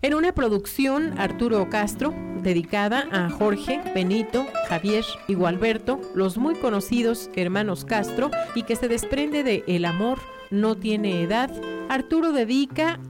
En una producción Arturo Castro, dedicada a Jorge, Benito, Javier y Gualberto, los muy conocidos hermanos Castro, y que se desprende de El amor no tiene edad, Arturo dedica